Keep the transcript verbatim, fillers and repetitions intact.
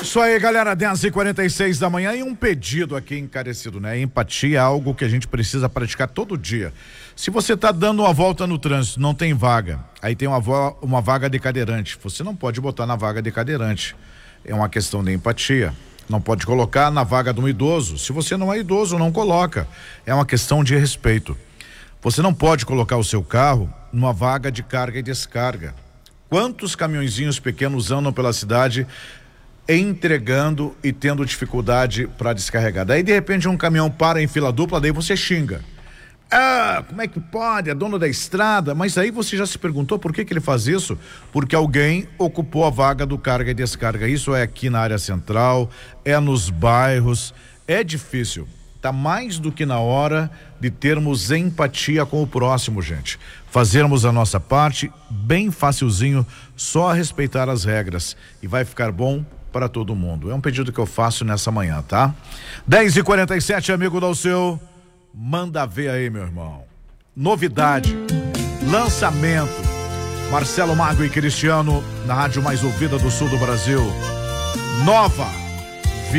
Isso aí, galera, dez e quarenta e seis da manhã e um pedido aqui encarecido, né? Empatia é algo que a gente precisa praticar todo dia. Se você tá dando uma volta no trânsito, não tem vaga, aí tem uma, vo- uma vaga de cadeirante, você não pode botar na vaga de cadeirante. É uma questão de empatia. Não pode colocar na vaga de um idoso. Se você não é idoso, não coloca. É uma questão de respeito. Você não pode colocar o seu carro numa vaga de carga e descarga. Quantos caminhõezinhos pequenos andam pela cidade entregando e tendo dificuldade para descarregar? Daí de repente um caminhão para em fila dupla, daí você xinga. Ah, como é que pode? É dono da estrada. Mas aí você já se perguntou por que que ele faz isso? Porque alguém ocupou a vaga do carga e descarga. Isso é aqui na área central, é nos bairros. É difícil. Tá mais do que na hora de termos empatia com o próximo, gente. Fazermos a nossa parte bem facilzinho, só respeitar as regras e vai ficar bom para todo mundo. É um pedido que eu faço nessa manhã, tá? dez e quarenta e sete, amigo do seu, manda ver aí, meu irmão. Novidade, lançamento, Marcelo Mago e Cristiano na rádio mais ouvida do sul do Brasil. Nova